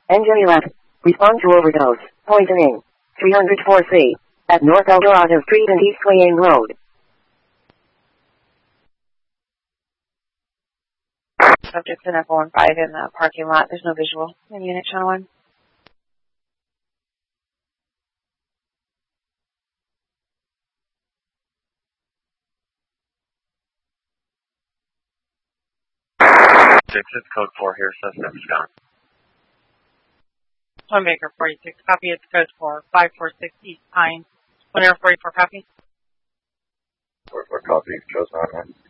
Engine 11. Respond to overdose. Poisoning. 304C. At North Eldorado Street and East Wayne Road. Subjects in F15 in the parking lot. There's no visual in unit channel 1. It's code 4 here, suspect Scott. One Baker 46, copy, it's code 4, 546 East Pine. 144, copy. 44, copy, code 9.